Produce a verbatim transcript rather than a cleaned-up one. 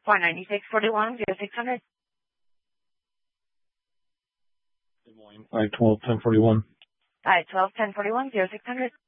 four nine six, four one, zero six hundred. Des Moines, five twelve, ten forty-one. five twelve, ten forty-one, zero six hundred.